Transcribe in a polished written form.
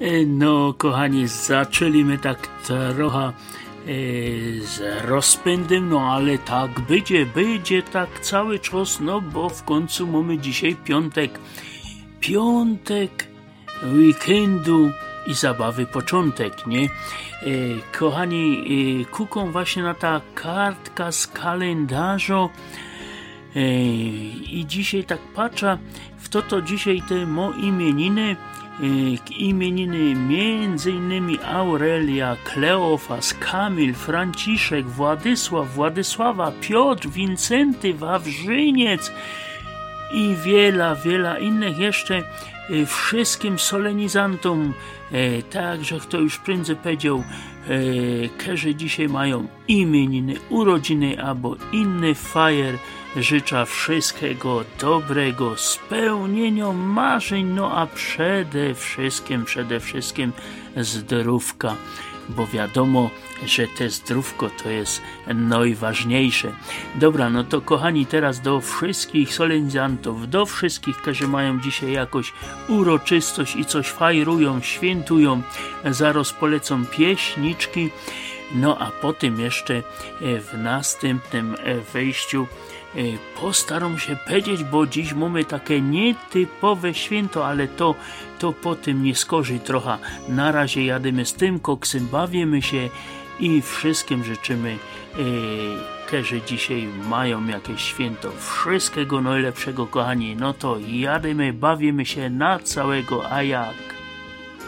No, kochani, zaczęliśmy tak trochę z rozpędem, no ale tak będzie tak cały czas, no bo w końcu mamy dzisiaj piątek weekendu i zabawy początek, nie? Kochani, kuką właśnie na ta kartka z kalendarza i dzisiaj tak patrzę w to dzisiaj te mo imieniny, imieniny między innymi Aurelia, Kleofas, Kamil, Franciszek, Władysław, Władysława, Piotr, Wincenty, Wawrzyniec i wiele innych jeszcze. Wszystkim solenizantom, tak, że kto już prędzej powiedział, którzy dzisiaj mają imieniny, urodziny albo inny fajer, życzę wszystkiego dobrego, spełnienia marzeń, no a przede wszystkim zdrówka, bo wiadomo, że te zdrówko to jest najważniejsze. Dobra, no to kochani, teraz do wszystkich solenizantów, do wszystkich, którzy mają dzisiaj jakoś uroczystość i coś fajrują, świętują, zaraz polecą pieśniczki, no a potem jeszcze w następnym wejściu postaram się powiedzieć, bo dziś mamy takie nietypowe święto, ale to potem nie skorzy trochę. Na razie jademy z tym koksem, bawimy się i wszystkim życzymy, którzy dzisiaj mają jakieś święto, wszystkiego najlepszego, kochani. No to jademy, bawimy się na całego, a jak?